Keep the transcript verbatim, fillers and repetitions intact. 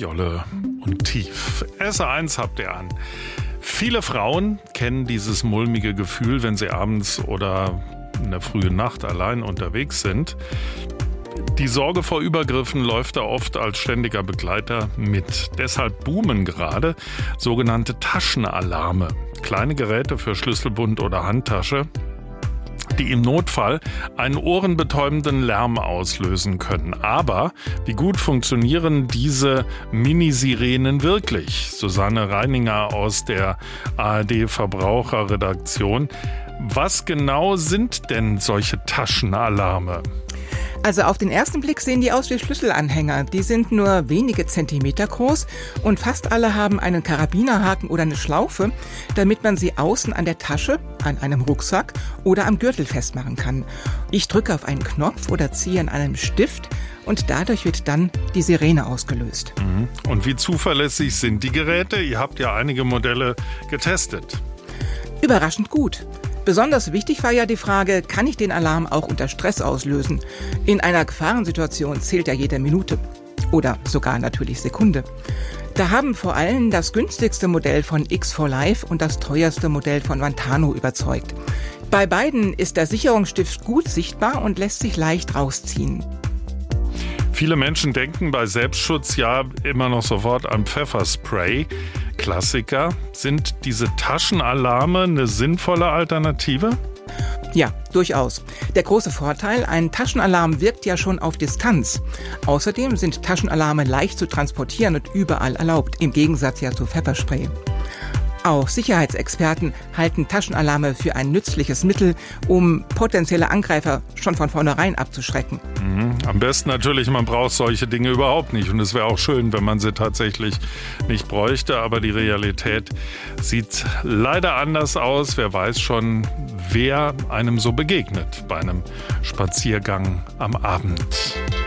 Jolle und Tief. S eins habt ihr an. Viele Frauen kennen dieses mulmige Gefühl, wenn sie abends oder in der frühen Nacht allein unterwegs sind. Die Sorge vor Übergriffen läuft da oft als ständiger Begleiter mit. Deshalb boomen gerade sogenannte Taschenalarme. Kleine Geräte für Schlüsselbund oder Handtasche, die im Notfall einen ohrenbetäubenden Lärm auslösen können. Aber wie gut funktionieren diese Mini-Sirenen wirklich? Susanne Reininger aus der A R D-Verbraucherredaktion. Was genau sind denn solche Taschenalarme? Also auf den ersten Blick sehen die aus wie Schlüsselanhänger. Die sind nur wenige Zentimeter groß und fast alle haben einen Karabinerhaken oder eine Schlaufe, damit man sie außen an der Tasche, an einem Rucksack oder am Gürtel festmachen kann. Ich drücke auf einen Knopf oder ziehe an einem Stift und dadurch wird dann die Sirene ausgelöst. Und wie zuverlässig sind die Geräte? Ihr habt ja einige Modelle getestet. Überraschend gut. Besonders wichtig war ja die Frage, kann ich den Alarm auch unter Stress auslösen? In einer Gefahrensituation zählt ja jede Minute oder sogar natürlich Sekunde. Da haben vor allem das günstigste Modell von X four Life und das teuerste Modell von Vantano überzeugt. Bei beiden ist der Sicherungsstift gut sichtbar und lässt sich leicht rausziehen. Viele Menschen denken bei Selbstschutz ja immer noch sofort an Pfefferspray. Klassiker. Sind diese Taschenalarme eine sinnvolle Alternative? Ja, durchaus. Der große Vorteil, ein Taschenalarm wirkt ja schon auf Distanz. Außerdem sind Taschenalarme leicht zu transportieren und überall erlaubt, im Gegensatz ja zu Pfefferspray. Auch Sicherheitsexperten halten Taschenalarme für ein nützliches Mittel, um potenzielle Angreifer schon von vornherein abzuschrecken. Mhm. Am besten natürlich, man braucht solche Dinge überhaupt nicht. Und es wäre auch schön, wenn man sie tatsächlich nicht bräuchte. Aber die Realität sieht leider anders aus. Wer weiß schon, wer einem so begegnet bei einem Spaziergang am Abend.